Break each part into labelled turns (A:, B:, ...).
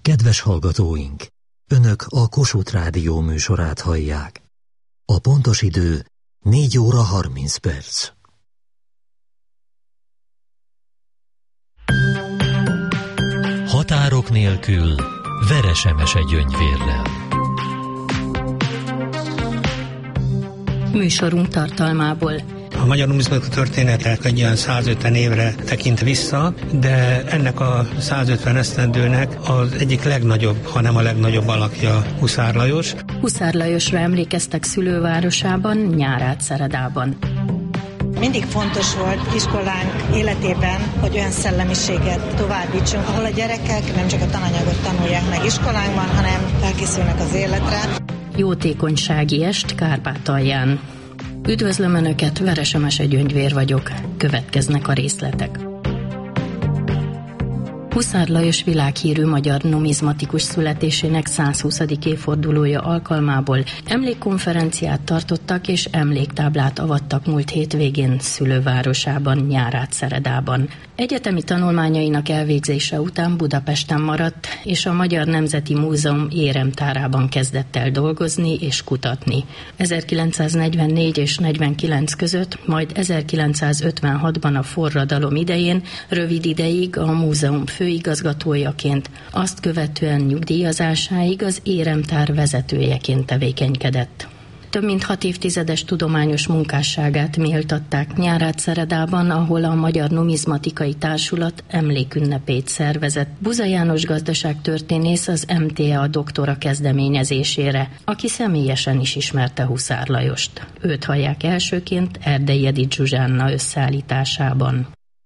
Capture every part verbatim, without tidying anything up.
A: Kedves hallgatóink! Önök a Kossuth Rádió műsorát hallják. A pontos idő négy óra harminc perc. Határok nélkül Veresemese Gyöngyvérrel.
B: Műsorunk tartalmából.
C: A magyar numizmatika története egy olyan százötven évre tekint vissza, de ennek a százötven esztendőnek az egyik legnagyobb, hanem a legnagyobb alakja Huszár Lajos.
B: Huszár Lajosra emlékeztek szülővárosában, Nyárádszeredában.
D: Mindig fontos volt iskolánk életében, hogy olyan szellemiséget továbbítsunk, ahol a gyerekek nem csak a tananyagot tanulják meg iskolánkban, hanem felkészülnek az életre.
B: Jótékonysági est Kárpátalján. Üdvözlöm Önöket, Veresemese Gyöngyvér vagyok. Következnek a részletek. Huszár Lajos világhírű magyar numizmatikus születésének százhuszadik évfordulója alkalmából emlékkonferenciát tartottak és emléktáblát avattak múlt hétvégén szülővárosában, Nyárádszeredában. Egyetemi tanulmányainak elvégzése után Budapesten maradt, és a Magyar Nemzeti Múzeum éremtárában kezdett el dolgozni és kutatni. ezerkilencszáznegyvennégy és negyvenkilenc között, majd ezerkilencszázötvenhatban a forradalom idején rövid ideig a múzeum főigazgatójaként, azt követően nyugdíjazásáig az éremtár vezetőjeként tevékenykedett. Több mint hat évtizedes tudományos munkásságát méltatták Nyárádszeredában, ahol a Magyar Numizmatikai Társulat emlékünnepét szervezett Buza János gazdaságtörténész az em té á doktora kezdeményezésére, aki személyesen is ismerte Huszár Lajost. Őt hallják elsőként Erdei Edith Zsuzsánna összeállításában.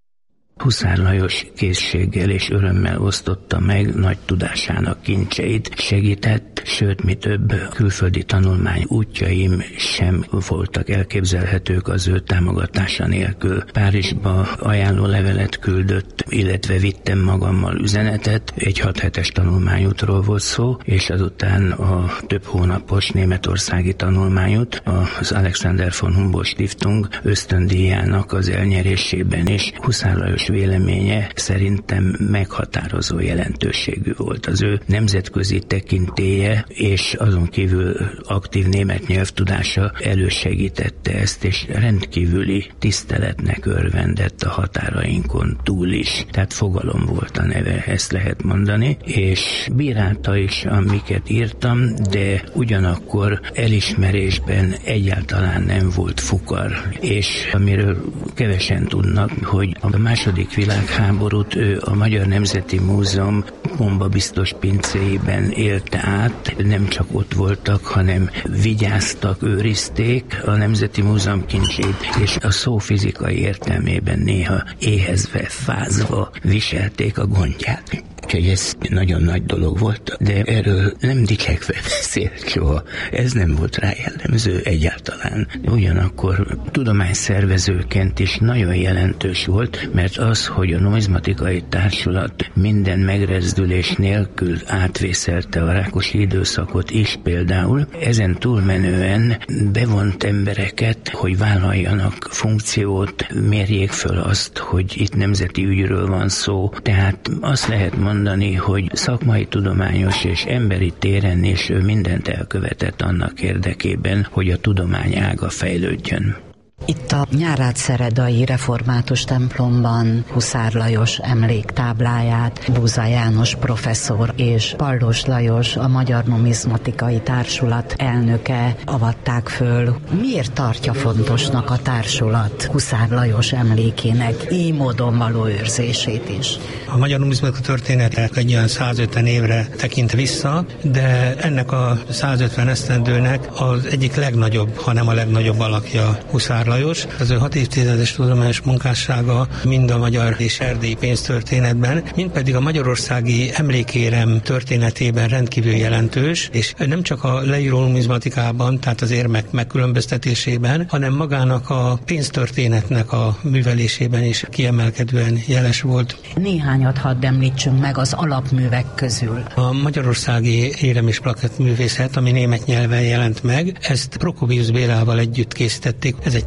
E: Huszár Lajos készséggel és örömmel osztotta meg nagy tudásának kincseit, segített, sőt, mi több, külföldi tanulmány útjaim sem voltak elképzelhetők az ő támogatása nélkül. Párizsba ajánló levelet küldött, illetve vittem magammal üzenetet, egy hat hetes tanulmányútról volt szó, és azután a több hónapos németországi tanulmányút az Alexander von Humboldt Stiftung ösztöndíjának az elnyerésében is Huszár Lajos véleménye szerintem meghatározó jelentőségű volt. Az ő nemzetközi tekintélye és azon kívül aktív német nyelvtudása elősegítette ezt, és rendkívüli tiszteletnek örvendett a határainkon túl is. Tehát fogalom volt a neve, ezt lehet mondani, és bírálta is, amiket írtam, de ugyanakkor elismerésben egyáltalán nem volt fukar. És amiről kevesen tudnak, hogy a második világháborút ő a Magyar Nemzeti Múzeum bombabiztos pincéjében élte át. Nem csak ott voltak, hanem vigyáztak, őrizték a Nemzeti Múzeum kincsét, és a szó fizikai értelmében néha éhezve, fázva viselték a gondját. Úgyhogy ez nagyon nagy dolog volt, de erről nem dicsekve beszélt soha. Ez nem volt rá jellemző egyáltalán. Ugyanakkor tudományszervezőként is nagyon jelentős volt, mert az, hogy a numizmatikai társulat minden megrezdülés nélkül átvészelte a Rákosi időszakot is például, ezen túlmenően bevont embereket, hogy vállaljanak funkciót, mérjék föl azt, hogy itt nemzeti ügyről van szó. Tehát azt lehet mondani, mondani, hogy szakmai, tudományos és emberi téren is mindent elkövetett annak érdekében, hogy a tudomány ága fejlődjön.
F: Itt a Nyárádszeredai református templomban Huszár Lajos emléktábláját Buza János professzor és Pallós Lajos, a Magyar Numizmatikai Társulat elnöke avatták föl. Miért tartja fontosnak a társulat Huszár Lajos emlékének így módon való őrzését is?
C: A magyar numizmatika története egy olyan százötven évre tekint vissza, de ennek a százötven esztendőnek az egyik legnagyobb, hanem a legnagyobb alakja Huszár Lajos. Az ő hat évtizedes tudományos munkássága mind a magyar és erdélyi pénztörténetben, mind pedig a magyarországi emlékérem történetében rendkívül jelentős, és nem csak a leíró numizmatikában, tehát az érmek megkülönböztetésében, hanem magának a pénztörténetnek a művelésében is kiemelkedően jeles volt.
F: Néhányat hadd említsünk meg az alapművek közül.
C: A magyarországi érem és plakett művészet, ami német nyelven jelent meg, ezt Prokopius Bélával együtt készítették. Ez egy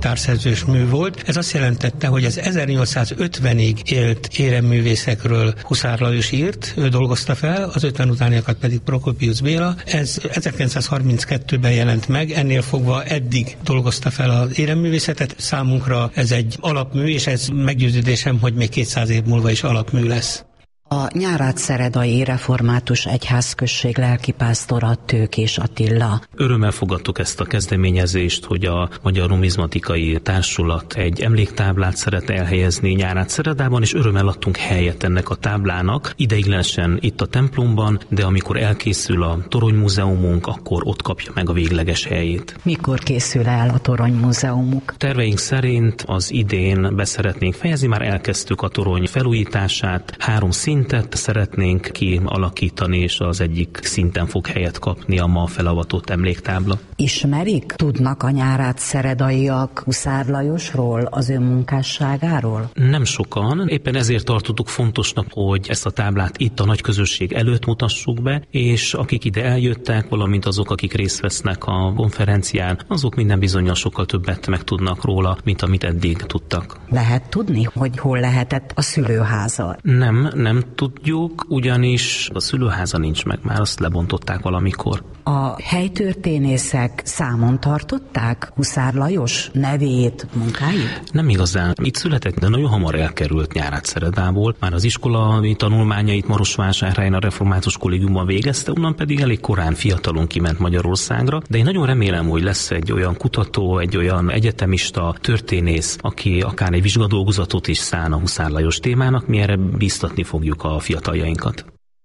C: társzerzős mű volt. Ez azt jelentette, hogy az ezernyolcszázötvenig élt éremművészekről Huszár Lajos írt, ő dolgozta fel, az ötven utániakat pedig Prokopius Béla. Ez ezerkilencszázharminckettőben jelent meg, ennél fogva eddig dolgozta fel az éremművészetet. Számunkra ez egy alapmű, és ez meggyőződésem, hogy még kétszáz év múlva is alapmű lesz.
F: A nyárátszeredai református egyházközség lelkipásztora Tőkés Attila.
G: Örömmel fogadtuk ezt a kezdeményezést, hogy a Magyar Numizmatikai Társulat egy emléktáblát szeret elhelyezni Nyárátszeredában, és örömmel adtunk helyet ennek a táblának, ideiglenesen itt a templomban, de amikor elkészül a Toronymúzeumunk, akkor ott kapja meg a végleges helyét.
F: Mikor készül el a Toronymúzeumuk?
G: Terveink szerint az idén be szeretnénk fejezni, már elkezdtük a torony felújítását, három szintet szeretnénk kialakítani, és az egyik szinten fog helyet kapni a ma felavatott emléktábla.
F: Ismerik? Tudnak a nyárátszeredaiak Huszár Lajosról, az ő munkásságáról?
G: Nem sokan, éppen ezért tartottuk fontosnak, hogy ezt a táblát itt a nagy közösség előtt mutassuk be, és akik ide eljöttek, valamint azok, akik részt vesznek a konferencián, azok minden bizonnyal sokkal többet megtudnak róla, mint amit eddig tudtak.
F: Lehet tudni, hogy hol lehetett a szülőháza?
G: Nem, nem tudjuk, ugyanis a szülőháza nincs meg, már azt lebontották valamikor.
F: A helytörténészek számon tartották Huszár Lajos nevét, munkáit?
G: Nem igazán. Itt született, de nagyon hamar elkerült Nyárátszeredából. Már az iskolai tanulmányait Marosvásárhelyen a Református Kollégiumban végezte, onnan pedig elég korán fiatalon kiment Magyarországra, de én nagyon remélem, hogy lesz egy olyan kutató, egy olyan egyetemista, történész, aki akár egy vizsgadolgozatot is szán a Huszár Lajos témának, mi erre bíztatni fogjuk a fiataljainkat.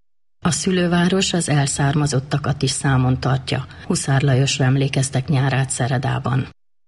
B: A szülőváros az elszármazottakat is számon tartja. Huszár Lajosra emlékeztek Nyárátszeredában.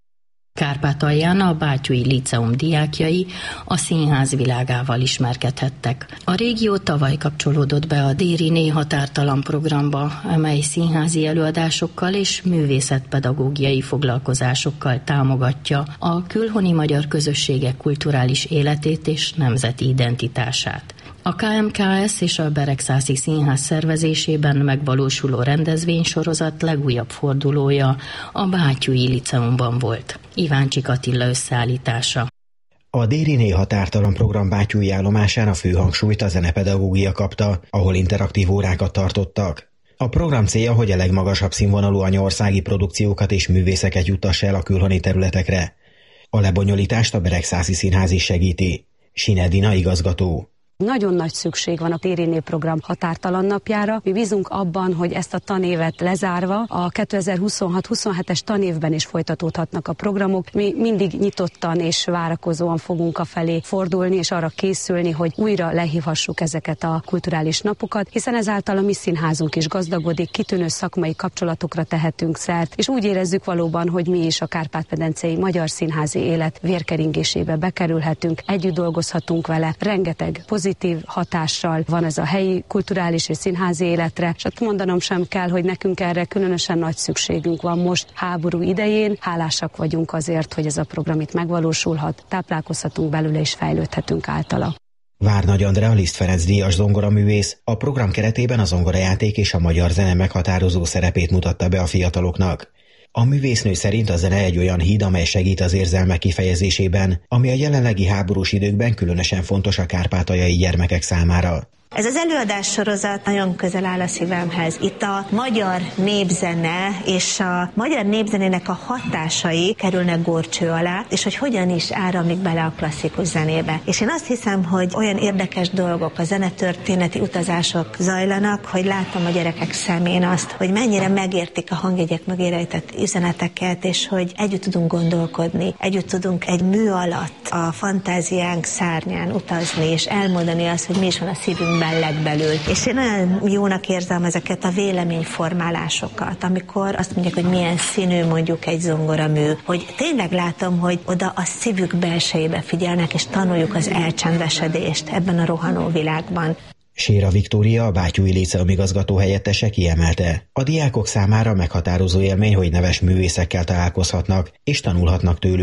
B: Kárpátalján a Bátyui Líceum diákjai a színház világával ismerkedhettek. A régió tavaly kapcsolódott be a Dériné határtalan programba, amely színházi előadásokkal és művészetpedagógiai foglalkozásokkal támogatja a külhoni magyar közösségek kulturális életét és nemzeti identitását. A ká em ká es és a Beregszászi Színház szervezésében megvalósuló rendezvénysorozat legújabb fordulója a Bátyui Liceumban volt. Iváncsik Attila összeállítása.
H: A Dériné határtalan program Bátyui állomásán a fő hangsúlyt a zenepedagógia kapta, ahol interaktív órákat tartottak. A program célja, hogy a legmagasabb színvonalú anyaországi produkciókat és művészeket juttassa el a külhoni területekre. A lebonyolítást a Beregszászi Színház is segíti. Sinedina igazgató.
I: Nagyon nagy szükség van a Dériné program határtalan napjára. Mi bízunk abban, hogy ezt a tanévet lezárva a kétezer-huszonhat huszonhetes tanévben is folytatódhatnak a programok. Mi mindig nyitottan és várakozóan fogunk afelé fordulni, és arra készülni, hogy újra lehívhassuk ezeket a kulturális napokat, hiszen ezáltal a mi színházunk is gazdagodik, kitűnő szakmai kapcsolatokra tehetünk szert, és úgy érezzük valóban, hogy mi is a kárpát-medencei magyar színházi élet vérkeringésébe bekerülhetünk, együtt dolgozhatunk vele, rengeteg pozitív hatással van ez a helyi kulturális és színházi életre, és ott mondanom sem kell, hogy nekünk erre különösen nagy szükségünk van most háború idején. Hálásak vagyunk azért, hogy ez a program itt megvalósulhat, táplálkozhatunk belőle és fejlődhetünk általa.
H: Várnagy Andrea Liszt Ferenc díjas zongoraművész a program keretében a zongorajáték és a magyar zene meghatározó szerepét mutatta be a fiataloknak. A művésznő szerint a zene egy olyan híd, amely segít az érzelmek kifejezésében, ami a jelenlegi háborús időkben különösen fontos a kárpátaljai gyermekek számára.
J: Ez az előadás sorozat nagyon közel áll a szívemhez. Itt a magyar népzene és a magyar népzenének a hatásai kerülnek górcső alá, és hogy hogyan is áramlik bele a klasszikus zenébe. És én azt hiszem, hogy olyan érdekes dolgok, a zenetörténeti utazások zajlanak, hogy látom a gyerekek szemén azt, hogy mennyire megértik a hangjegyek mögé rejtett üzeneteket, és hogy együtt tudunk gondolkodni, együtt tudunk egy mű alatt a fantáziánk szárnyán utazni, és elmondani azt, hogy mi is van a szívünkben legbelül. És én olyan jónak érzem ezeket a véleményformálásokat, amikor azt mondják, hogy milyen színű mondjuk egy zongoramű, hogy tényleg látom, hogy oda a szívük belsejébe figyelnek, és tanuljuk az elcsendesedést ebben a rohanó világban.
H: Séra Viktória, a Bátyui Líceum igazgató helyettese kiemelte. A diákok számára meghatározó élmény, hogy neves művészekkel találkozhatnak és tanulhatnak tőlük.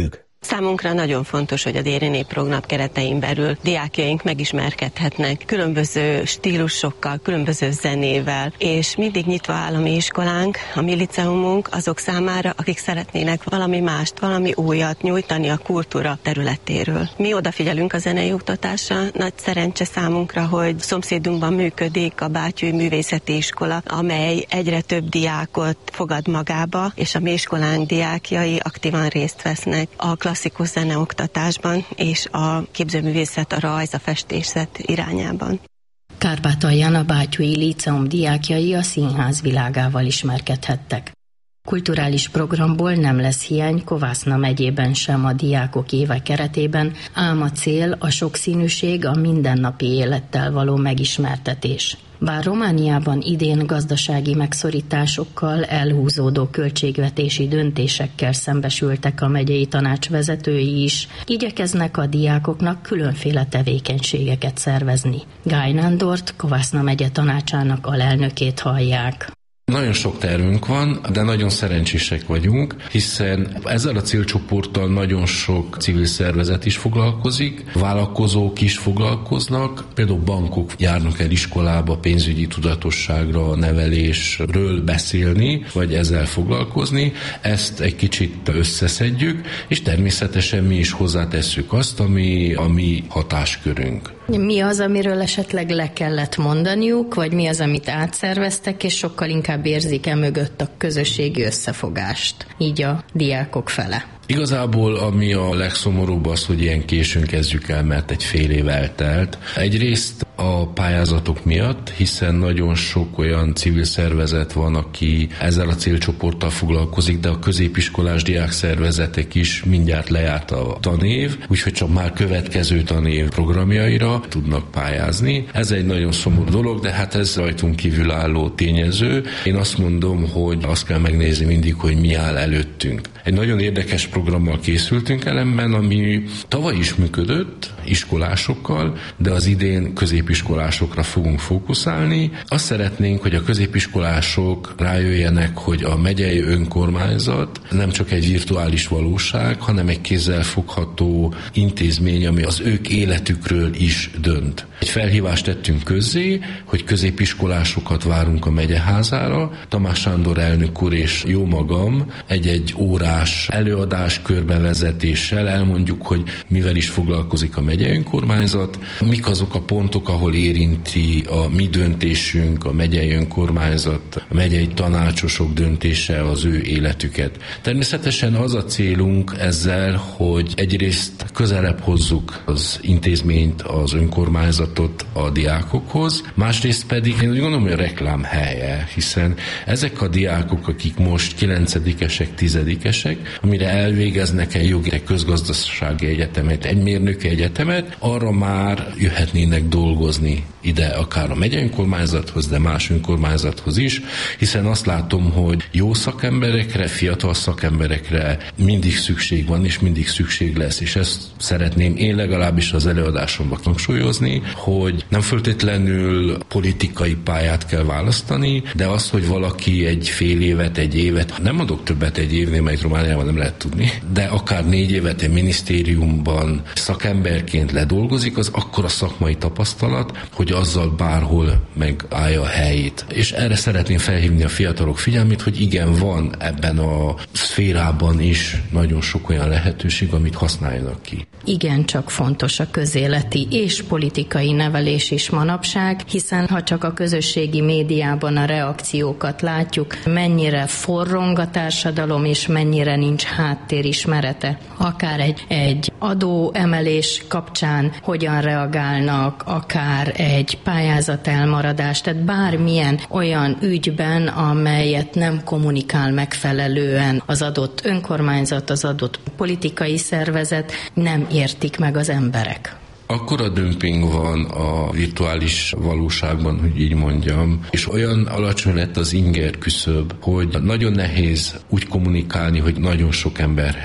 K: Számunkra nagyon fontos, hogy a Déri program keretein belül diákjaink megismerkedhetnek különböző stílusokkal, különböző zenével, és mindig nyitva áll a mi iskolánk, a mi liceumunk azok számára, akik szeretnének valami mást, valami újat nyújtani a kultúra területéről. Mi odafigyelünk a zenei oktatásra, nagy szerencse számunkra, hogy szomszédunkban működik a Bátyúi Művészeti Iskola, amely egyre több diákot fogad magába, és a mi iskolánk diákjai aktívan részt vesznek a klasszikus zeneoktatásban és a képzőművészet, a rajz, a festészet irányában.
B: Kárpátalján a Bátyúi Líceum diákjai a színház világával ismerkedhettek. Kulturális programból nem lesz hiány Kovászna megyében sem a diákok éve keretében, ám a cél a sokszínűség, a mindennapi élettel való megismertetés. Bár Romániában idén gazdasági megszorításokkal, elhúzódó költségvetési döntésekkel szembesültek a megyei tanács vezetői is, igyekeznek a diákoknak különféle tevékenységeket szervezni. Gály Nándort, Kovászna megye tanácsának alelnökét hallják.
L: Nagyon sok tervünk van, de nagyon szerencsések vagyunk, hiszen ezzel a célcsoporttal nagyon sok civil szervezet is foglalkozik, vállalkozók is foglalkoznak, például bankok járnak el iskolába pénzügyi tudatosságra, nevelésről beszélni, vagy ezzel foglalkozni. Ezt egy kicsit összeszedjük, és természetesen mi is hozzátesszük azt, ami a mi hatáskörünk.
B: Mi az, amiről esetleg le kellett mondaniuk, vagy mi az, amit átszerveztek, és sokkal inkább érzik e mögött a közösségi összefogást, így a diákok fele?
L: Igazából ami a legszomorúbb az, hogy ilyen későn kezdjük el, mert egy fél év eltelt. Egyrészt a pályázatok miatt, hiszen nagyon sok olyan civil szervezet van, aki ezzel a célcsoporttal foglalkozik, de a középiskolás diákszervezetek is mindjárt lejárt a tanév, úgyhogy csak már következő tanév programjaira tudnak pályázni. Ez egy nagyon szomorú dolog, de hát ez rajtunk kívülálló tényező. Én azt mondom, hogy azt kell megnézni mindig, hogy mi áll előttünk. Egy nagyon érdekes programmal készültünk ellenben, ami tavaly is működött iskolásokkal, de az idén középiskolásokra fogunk fókuszálni. Azt szeretnénk, hogy a középiskolások rájöjjenek, hogy a megyei önkormányzat nem csak egy virtuális valóság, hanem egy kézzelfogható intézmény, ami az ők életükről is dönt. Egy felhívást tettünk közzé, hogy középiskolásokat várunk a megyeházára. Tamás Sándor elnök úr és jó magam egy-egy órás előadás körbevezetéssel elmondjuk, hogy mivel is foglalkozik a megyei önkormányzat, mik azok a pontok, ahol érinti a mi döntésünk, a megyei önkormányzat, a megyei tanácsosok döntése az ő életüket. Természetesen az a célunk ezzel, hogy egyrészt közelebb hozzuk az intézményt, az önkormányzatot a diákokhoz, másrészt pedig én úgy gondolom, hogy a reklám helye, hiszen ezek a diákok, akik most kilencedikesek, tizedikesek, amire elvégeznek egy jogi, egy közgazdasági egyetemet, egy mérnöki egyetemet, arra már jöhetnének dolgozni ide akár a megyei önkormányzathoz, de más önkormányzathoz is, hiszen azt látom, hogy jó szakemberekre, fiatal szakemberekre mindig szükség van, és mindig szükség lesz, és ezt szeretném én legalábbis az előadásomban hangsúlyozni, hogy nem feltétlenül politikai pályát kell választani, de az, hogy valaki egy fél évet, egy évet, nem adok többet egy évnél, mert Romániában nem lehet tudni, de akár négy évet egy minisztériumban szakemberként ledolgozik, az akkora szakmai tapasztalat, hogy azzal bárhol megállja a helyét. És erre szeretném felhívni a fiatalok figyelmét, hogy igen, van ebben a szférában is nagyon sok olyan lehetőség, amit használjanak ki.
B: Igen, csak fontos a közéleti és politikai nevelés is manapság, hiszen ha csak a közösségi médiában a reakciókat látjuk, mennyire forrong a társadalom, és mennyire nincs háttérismerete. Akár egy, egy adóemelés kapcsán hogyan reagálnak, akár egy pályázat elmaradás, tehát bármilyen olyan ügyben, amelyet nem kommunikál megfelelően az adott önkormányzat, az adott politikai szervezet, nem értik meg az emberek.
L: Akkora dömping van a virtuális valóságban, hogy így mondjam, és olyan alacsony lett az inger küszöb, hogy nagyon nehéz úgy kommunikálni, hogy nagyon sok emberhez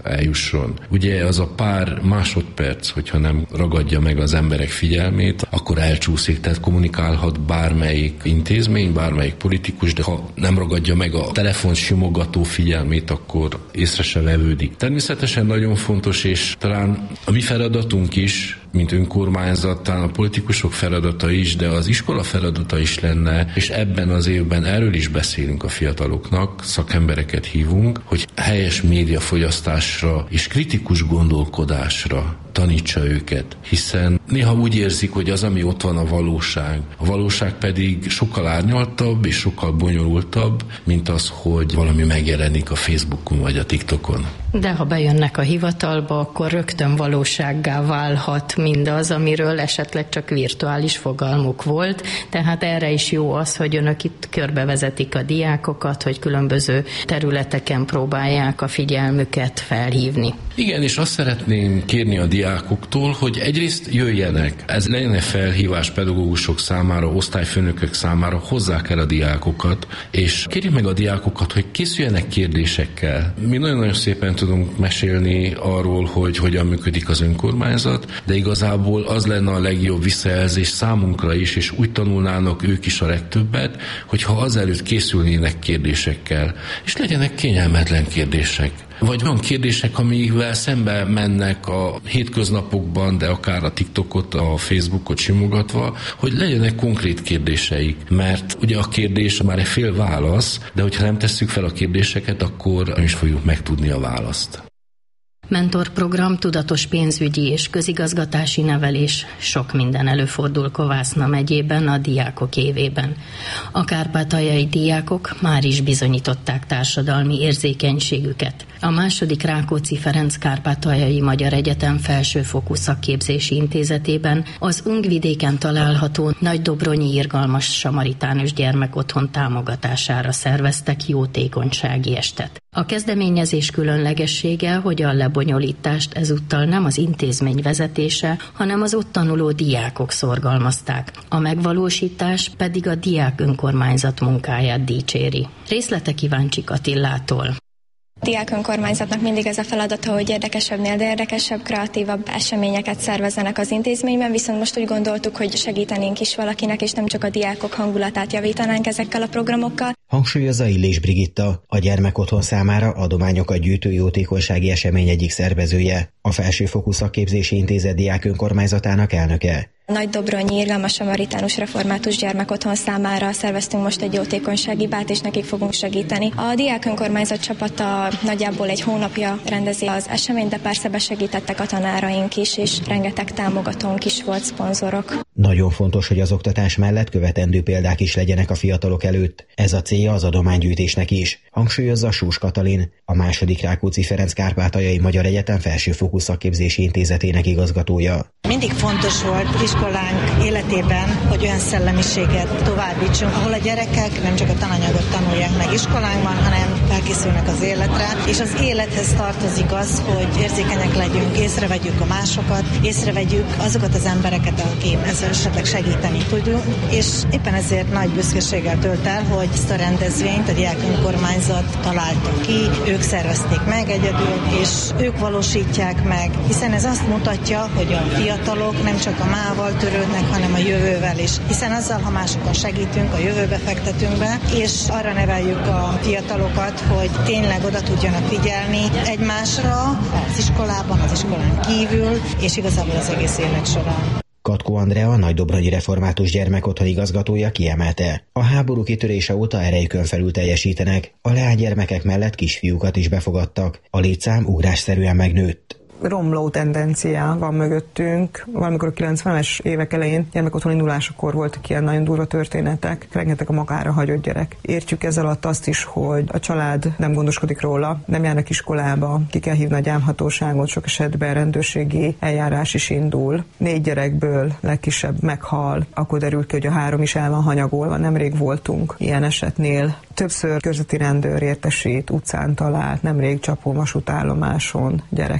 L: eljusson. Ugye az a pár másodperc, hogyha nem ragadja meg az emberek figyelmét, akkor elcsúszik, tehát kommunikálhat bármelyik intézmény, bármelyik politikus, de ha nem ragadja meg a telefon simogató figyelmét, akkor észre se vevődik. Természetesen nagyon fontos, és talán a mi feladatunk is, mint önkormányzat, talán a politikusok feladata is, de az iskola feladata is lenne, és ebben az évben erről is beszélünk a fiataloknak, szakembereket hívunk, hogy helyes médiafogyasztásra és kritikus gondolkodásra tanítsa őket, hiszen néha úgy érzik, hogy az, ami ott van, a valóság. A valóság pedig sokkal árnyaltabb és sokkal bonyolultabb, mint az, hogy valami megjelenik a Facebookon vagy a TikTokon.
B: De ha bejönnek a hivatalba, akkor rögtön valósággá válhat mindaz, amiről esetleg csak virtuális fogalmuk volt. Tehát erre is jó az, hogy önök itt körbevezetik a diákokat, hogy különböző területeken próbálják a figyelmüket felhívni.
L: Igen, és azt szeretném kérni a diákoktól, hogy egyrészt jöjjenek. Ez legyen egy felhívás pedagógusok számára, osztályfőnökök számára, hozzák el a diákokat, és kérjük meg a diákokat, hogy készüljenek kérdésekkel. Mi nagyon-nagyon szépen tudunk mesélni arról, hogy hogyan működik az önkormányzat, de igazából az lenne a legjobb visszajelzés számunkra is, és úgy tanulnának ők is a legtöbbet, hogyha azelőtt készülnének kérdésekkel, és legyenek kényelmetlen kérdések. Vagy olyan kérdések, amikvel szembe mennek a hétköznapokban, de akár a TikTokot, a Facebookot simogatva, hogy legyenek konkrét kérdéseik. Mert ugye a kérdés már egy fél válasz, de hogyha nem tesszük fel a kérdéseket, akkor nem is fogjuk megtudni a választ.
B: Mentorprogram, tudatos pénzügyi és közigazgatási nevelés, sok minden előfordul Kovászna megyében a diákok évében. A kárpátaljai diákok már is bizonyították társadalmi érzékenységüket. A második Rákóczi Ferenc Kárpátaljai Magyar Egyetem felsőfokú szakképzési intézetében az Ungvidéken található Nagydobronyi Irgalmas Samaritánus Gyermekotthon támogatására szerveztek jótékonysági estet. A kezdeményezés különlegessége, hogy a lebonyolítást ezúttal nem az intézmény vezetése, hanem az ott tanuló diákok szorgalmazták. A megvalósítás pedig a diák önkormányzat munkáját dicséri. Részletek Kíváncsik Attillától.
M: A diák önkormányzatnak mindig ez a feladata, hogy érdekesebbnél, de érdekesebb, kreatívabb eseményeket szervezzenek az intézményben, viszont most úgy gondoltuk, hogy segítenénk is valakinek, és nem csak a diákok hangulatát javítanánk ezekkel a programokkal.
H: Hangsúlyozza Illés Brigitta, a gyermekotthon számára adományokat gyűjtő jótékonysági esemény egyik szervezője, a Felsőfokú Szakképzési Intézet diák önkormányzatának elnöke.
M: Nagydobronyi Irgalmas Samaritánus Református Gyermekotthon számára szerveztünk most egy jótékonysági bát, és nekik fogunk segíteni. A diák önkormányzat csapata nagyjából egy hónapja rendezi az eseményt, de persze besegítettek a tanáraink is, és rengeteg támogatónk is volt, szponzorok. Nagyon fontos, hogy az oktatás mellett követendő példák is legyenek a fiatalok előtt. Ez a célja az adománygyűjtésnek is, hangsúlyozza Sós Katalin, a második Rákóczi Ferenc Kárpátaljai Magyar Egyetem Felsőfokú Szakképzési Intézetének igazgatója.
D: Mindig fontos volt iskolánk életében, hogy olyan szellemiséget továbbítsunk, ahol a gyerekek nem csak a tananyagot tanulják meg iskolánkban, hanem felkészülnek az életre, és az élethez tartozik az, hogy érzékenyek legyünk, észrevegyük a másokat, észrevegyük azokat az embereket, akik ezzel esetleg segíteni tudunk, és éppen ezért nagy büszkeséggel tölt el, hogy ezt a rendezvényt a diák önkormányzat találta ki, ők szervezték meg egyedül, és ők valósítják meg, hiszen ez azt mutatja, hogy a fiatalok nem csak a mával törődnek, hanem a jövővel is, hiszen azzal, ha másokon segítünk, a jövőbe fektetünk be, és arra neveljük a fiatalokat, hogy tényleg oda tudjanak figyelni egymásra az iskolában, az iskolán kívül, és igazából az egész élet során.
H: Katkó Andrea, a Nagydobronyi Református Gyermekotthon igazgatója kiemelte. A háború kitörése óta erejükön felül teljesítenek, a leánygyermekek mellett kisfiúkat is befogadtak, a létszám ugrásszerűen megnőtt.
N: Romló tendencia van mögöttünk. Valamikor a kilencvenes évek elején gyermekotthon indulásakor voltak ilyen nagyon durva történetek, rengeteg a magára hagyott gyerek. Értjük ezzel alatt azt is, hogy a család nem gondoskodik róla, nem járnak iskolába, ki kell hívni a gyámhatóságot, sok esetben rendőrségi eljárás is indul. Négy gyerekből legkisebb meghal, akkor derül ki, hogy a három is el van hanyagolva. Nemrég voltunk ilyen esetnél. Többször körzeti rendőr értesít, utcán talált, nemrég Csapó vasútállomáson gyereket.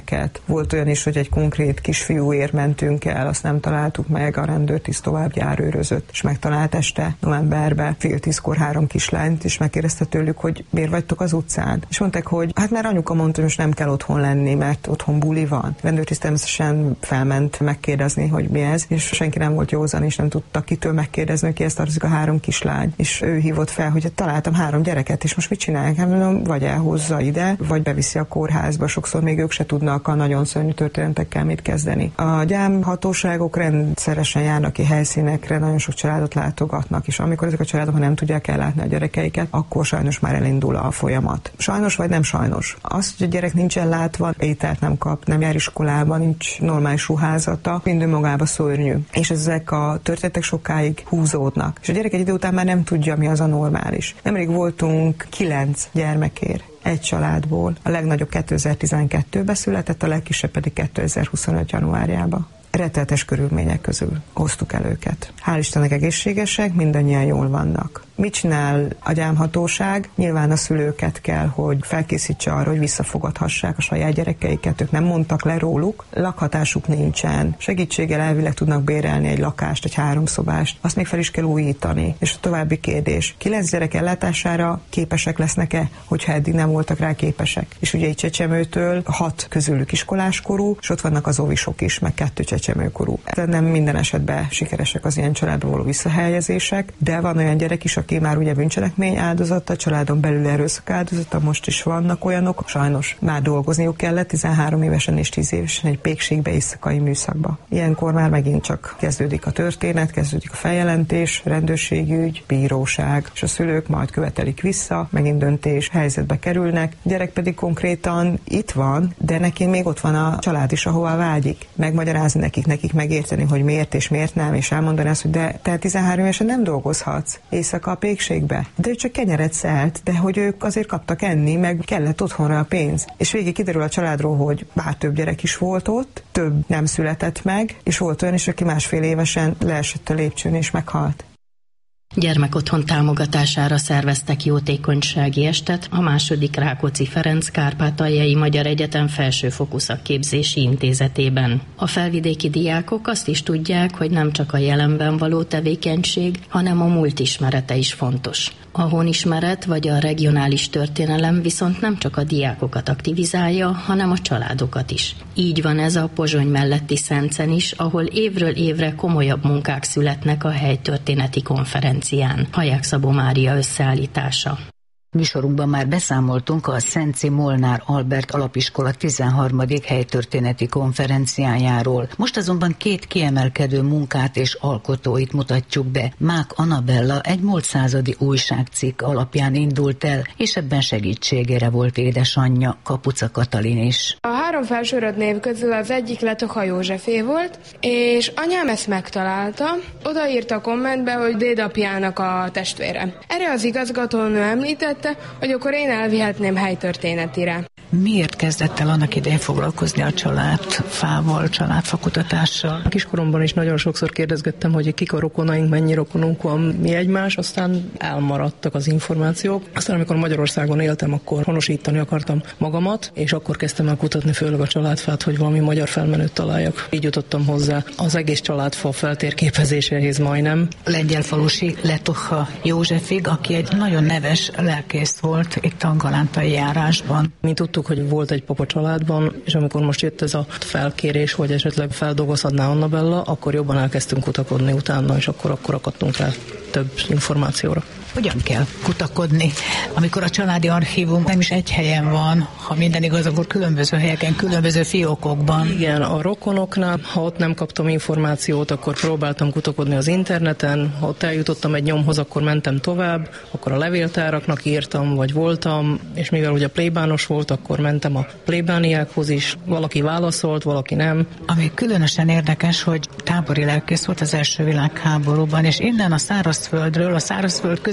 N: Volt olyan is, hogy egy konkrét kisfiúért mentünk el, azt nem találtuk meg, a rendőrtiszt tovább járőrözött, és megtalált este novemberben fél tízkor három kislányt, és megkérdezte tőlük, hogy miért vagytok az utcán. És mondták, hogy hát már anyuka mondta, hogy most nem kell otthon lenni, mert otthon buli van. A rendőrtiszt természetesen felment megkérdezni, hogy mi ez, és senki nem volt józan, és nem tudta kitől megkérdezni, hogy kihez tartozik a három kislány. És ő hívott fel, hogy hát találtam három gyereket, és most mit csinálják? Hát mondom, vagy elhozza ide, vagy beviszi a kórházba. Sokszor még ők se tudnak a nagyon szörnyű történetekkel mit kezdeni. A gyámhatóságok rendszeresen járnak ki helyszínekre, nagyon sok családot látogatnak, és amikor ezek a családok nem tudják ellátni a gyerekeiket, akkor sajnos már elindul a folyamat. Sajnos vagy nem sajnos. Az, hogy a gyerek nincsen látva, ételt nem kap, nem jár iskolába, nincs normális ruházata, mind önmagába szörnyű. És ezek a történetek sokáig húzódnak. És a gyerek egy idő után már nem tudja, mi az a normális. Nemrég voltunk kilenc gyermekért egy családból. A legnagyobb kétezer-tizenkettőben született, a legkisebb pedig kétezer-huszonöt januárjában. Rettenetes körülmények közül hoztuk el őket. Hál' Istennek egészségesek, mindannyian jól vannak. Mit csinál a gyámhatóság? Nyilván a szülőket kell, hogy felkészítse arra, hogy visszafogadhassák a saját gyerekeiket. Ők nem mondtak le róluk, lakhatásuk nincsen. Segítséggel elvileg tudnak bérelni egy lakást, egy háromszobást. Azt még fel is kell újítani. És a további kérdés, kilenc gyerek ellátására képesek lesznek-e, hogyha eddig nem voltak rá képesek? És ugye egy Csecsemőtől hat közülük iskoláskorú, és ott vannak az óvisok is, meg kettő csecsemőkorú. Nem minden esetben sikeresek az ilyen családba való visszahelyezések, de van olyan gyerek is, aki már ugye bűncselekmény áldozata, családon belül erőszak áldozata, most is vannak olyanok, sajnos már dolgozniuk kellett tizenhárom évesen és tíz évesen egy pékségbe, éjszakai műszakba. Ilyenkor már megint csak kezdődik a történet, kezdődik a feljelentés, rendőrségi ügy, bíróság, és a szülők majd követelik vissza, megint döntés, helyzetbe kerülnek, a gyerek pedig konkrétan itt van, de neki még ott van a család is, ahová vágyik. Megmagyarázni nekik, nekik megérteni, hogy miért és miért nem, és elmondani azt, hogy de te tizenhárom évesen nem dolgozhatsz éjszaka a pékségbe. De ő csak kenyeret szelt, de hogy ők azért kaptak enni, meg kellett otthonra a pénz. És végig kiderül a családról, hogy bár több gyerek is volt ott, több nem született meg, és volt olyan is, aki másfél évesen leesett a lépcsőn és meghalt.
B: Gyermekotthon támogatására szerveztek jótékonysági estet a második Rákóczi Ferenc Kárpátaljai Magyar Egyetem Felsőfokú Szakképzési Intézetében. A felvidéki diákok azt is tudják, hogy nem csak a jelenben való tevékenység, hanem a múlt ismerete is fontos. A honismeret vagy a regionális történelem viszont nem csak a diákokat aktivizálja, hanem a családokat is. Így van ez a Pozsony melletti Szencen is, ahol évről évre komolyabb munkák születnek a helytörténeti konferencián. Haják Szabó Mária összeállítása.
O: Műsorunkban már beszámoltunk a Szenci Molnár Albert Alapiskola tizenharmadik helytörténeti konferenciájáról. Most azonban két kiemelkedő munkát és alkotóit mutatjuk be. Mák Anabella egy múlt századi újságcikk alapján indult el, és ebben segítségére volt édesanyja, Kapuca Katalin is.
P: A három felsorolt név közül az egyik Letoha Józsefé volt, és anyám ezt megtalálta. Odaírta a kommentbe, hogy dédapjának a testvére. Erre az igazgatónő említett, hogy akkor én elvihetném helytörténetire.
O: Miért kezdett el annak idején foglalkozni a családfával, családfakutatással?
Q: A kiskoromban is nagyon sokszor kérdezgettem, hogy kik a rokonaink, mennyi rokonunk van, mi egymás, aztán elmaradtak az információk. Aztán amikor Magyarországon éltem, akkor honosítani akartam magamat, és akkor kezdtem el kutatni főleg a családfát, hogy valami magyar felmenőt találjak. Így jutottam hozzá az egész családfa feltérképezéséhez majdnem.
O: Lengyelfalusi Letoha Józsefig, aki egy nagyon neves lelkész volt itt a galántai járásban.
Q: Mi tudtuk, hogy volt egy papa családban, és amikor most jött ez a felkérés, hogy esetleg feldolgozhatná Annabella, akkor jobban elkezdtünk kutakodni utána, és akkor, akkor akadtunk rá több információra.
O: Hogyan kell kutakodni, amikor a családi archívum nem is egy helyen van, ha minden igaz, akkor különböző helyeken, különböző fiókokban?
Q: Igen, a rokonoknál, ha ott nem kaptam információt, akkor próbáltam kutakodni az interneten, ha ott eljutottam egy nyomhoz, akkor mentem tovább, akkor a levéltáraknak írtam, vagy voltam, és mivel ugye plébános volt, akkor mentem a plébániákhoz is, valaki válaszolt, valaki nem.
O: Ami különösen érdekes, hogy tábori lelkész volt az első világháborúban, és innen a szárazföldről, a szárazföld közel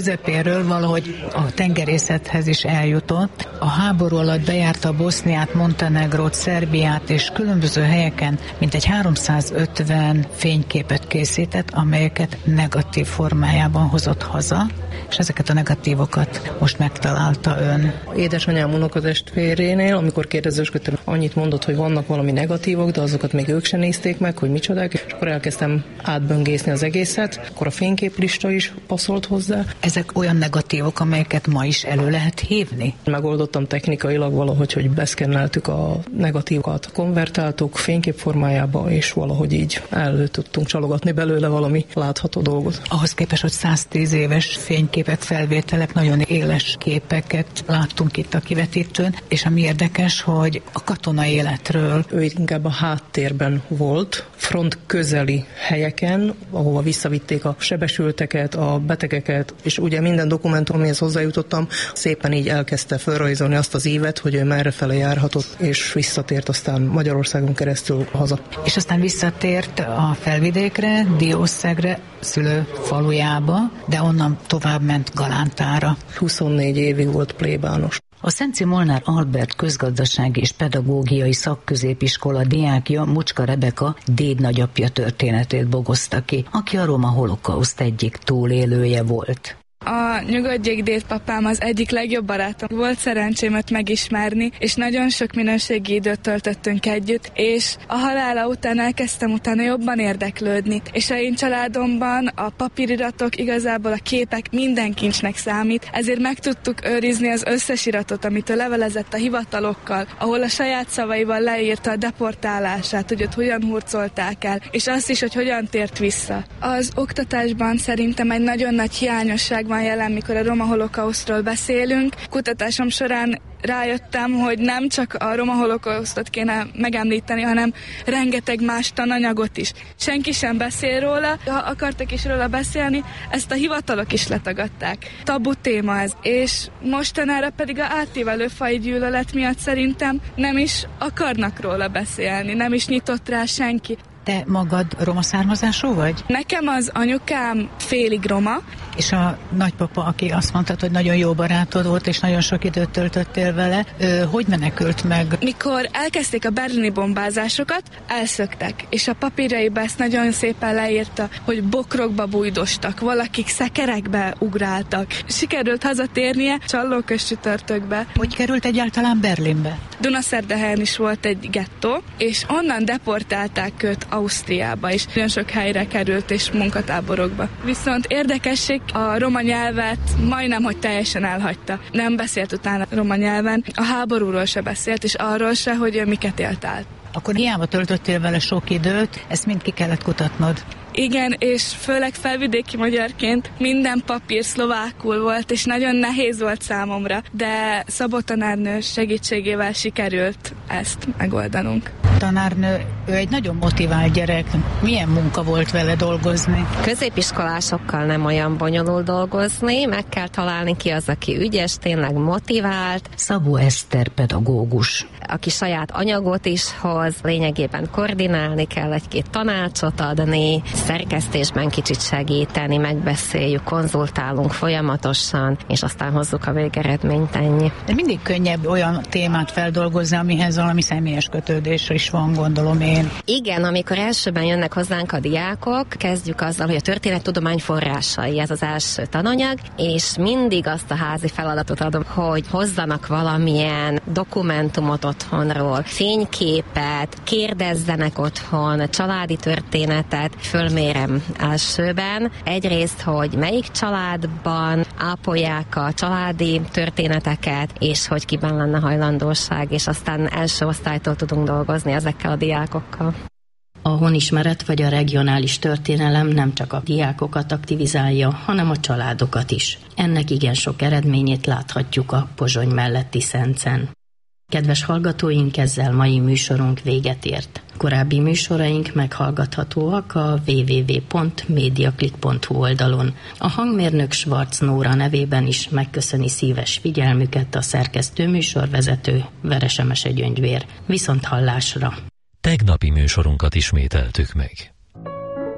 O: közepéről valahogy a tengerészethez is eljutott. A háború alatt bejárta Boszniát, Montenegrót, Szerbiát és különböző helyeken mintegy háromszázötven fényképet készített, amelyeket negatív formájában hozott haza, és ezeket a negatívokat most megtalálta ön.
Q: Édesanyám unokatestvérénél, amikor kérdezősködtem, annyit mondott, hogy vannak valami negatívok, de azokat még ők sem nézték meg, hogy micsodák, és akkor elkezdtem átböngészni az egészet, akkor a fényképlista is passzolt hozzá.
O: Ezek olyan negatívok, amelyeket ma is elő lehet hívni?
Q: Megoldottam technikailag valahogy, hogy beszkenneltük a negatívokat, konvertáltuk fényképformájába, és valahogy így elő tudtunk csalogatni belőle valami látható dolgot.
O: Ahhoz képest, hogy száztíz éves fényképek, felvételek, nagyon éles képeket láttunk itt a kivetítőn, és ami érdekes, hogy a katona életről.
Q: Ő inkább a háttérben volt, front közeli helyeken, ahova visszavitték a sebesülteket, a betegeket, és ugye minden dokumentum, amihez hozzájutottam, szépen így elkezdte felrajzolni azt az évet, hogy ő merrefele járhatott, és visszatért aztán Magyarországon keresztül haza.
O: És aztán visszatért a Felvidékre, Diószegre, szülőfalujába, de onnan tovább ment Galántára.
Q: huszonnégy évig volt plébános.
O: A Szenci Molnár Albert közgazdasági és pedagógiai szakközépiskola diákja Mucska Rebeka dédnagyapja történetét bogozta ki, aki a roma holokauszt egyik túlélője volt.
R: A nyugodjék dédpapám az egyik legjobb barátom. Volt szerencsém őt megismerni, és nagyon sok minőségi időt töltöttünk együtt, és a halála után elkezdtem utána jobban érdeklődni. És a én családomban a papíriratok, igazából a képek minden kincsnek számít, ezért meg tudtuk őrizni az összes iratot, amit ő levelezett a hivatalokkal, ahol a saját szavaival leírta a deportálását, hogy ott hogyan hurcolták el, és azt is, hogy hogyan tért vissza. Az oktatásban szerintem egy nagyon nagy hiányosság van jelen, mikor a roma holokausztról beszélünk. Kutatásom során rájöttem, hogy nem csak a roma holokausztot kéne megemlíteni, hanem rengeteg más tananyagot is. Senki sem beszél róla, ha akartak is róla beszélni, ezt a hivatalok is letagadták. Tabu téma ez, és mostanára pedig a átívelő fai gyűlölet miatt szerintem nem is akarnak róla beszélni, nem is nyitott rá senki.
O: Te magad roma származású vagy?
R: Nekem az anyukám félig roma.
O: És a nagypapa, aki azt mondta, hogy nagyon jó barátod volt, és nagyon sok időt töltöttél vele, ő hogy menekült meg?
R: Mikor elkezdték a berlini bombázásokat, elszöktek, és a papírjaiba ezt nagyon szépen leírta, hogy bokrokba bújdostak, valakik szekerekbe ugráltak. Sikerült hazatérnie Csallóköz csütörtökbe.
O: Hogy került egyáltalán Berlinbe?
R: Dunaszerdahelyen is volt egy gettó, és onnan deportálták őt Ausztriába, és nagyon sok helyre került, és munkatáborokba. Viszont érdekesség, a roma nyelvet majdnem, hogy teljesen elhagyta. Nem beszélt utána roma nyelven, a háborúról se beszélt, és arról se, hogy miket élt át.
O: Akkor hiába töltöttél vele sok időt, ezt mind ki kellett kutatnod.
R: Igen, és főleg felvidéki magyarként minden papír szlovákul volt, és nagyon nehéz volt számomra, de Szabó tanárnő segítségével sikerült ezt megoldanunk.
O: Tanárnő, ő egy nagyon motivált gyerek. Milyen munka volt vele dolgozni?
S: Középiskolásokkal nem olyan bonyolult dolgozni, meg kell találni ki az, aki ügyes, tényleg motivált.
O: Szabó Eszter pedagógus.
S: Aki saját anyagot is hoz, lényegében koordinálni kell, egy-két tanácsot adni, szerkesztésben kicsit segíteni, megbeszéljük, konzultálunk folyamatosan, és aztán hozzuk a végeredményt, ennyi.
O: De mindig könnyebb olyan témát feldolgozni, amihez valami személyes kötődés is van, gondolom én.
S: Igen, amikor elsőben jönnek hozzánk a diákok, kezdjük azzal, hogy a történettudomány forrásai, ez az első tananyag, és mindig azt a házi feladatot adom, hogy hozzanak valamilyen dokumentumot otthonról, fényképet, kérdezzenek otthon, családi történetet, fölmérem elsőben. Egyrészt, hogy melyik családban ápolják a családi történeteket, és hogy kiben lenne hajlandóság, és aztán első osztálytól tudunk dolgozni ezekkel a diákokkal.
B: A honismeret vagy a regionális történelem nem csak a diákokat aktivizálja, hanem a családokat is. Ennek igen sok eredményét láthatjuk a Pozsony melletti Szencen. Kedves hallgatóink, ezzel mai műsorunk véget ért. Korábbi műsoraink meghallgathatóak a double-u double-u double-u pont mediaclick pont hu oldalon. A hangmérnök Schwarz Nóra nevében is megköszöni szíves figyelmüket a szerkesztő műsorvezető Veresemese Gyöngyvér. Viszont hallásra!
A: Tegnapi műsorunkat ismételtük meg.